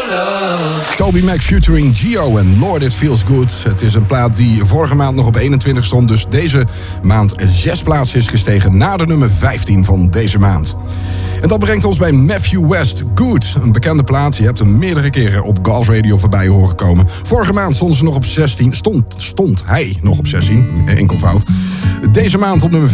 Toby Mac featuring Gio en Lord It Feels Good. Het is een plaat die vorige maand nog op 21 stond, dus deze maand 6 plaatsen is gestegen naar de nummer 15 van deze maand. En dat brengt ons bij Matthew West, Good. Een bekende plaat, je hebt hem meerdere keren op Golf Radio voorbij horen komen. Vorige maand stond hij nog op 16, stond hij nog op 16, enkelvoud. Deze maand op nummer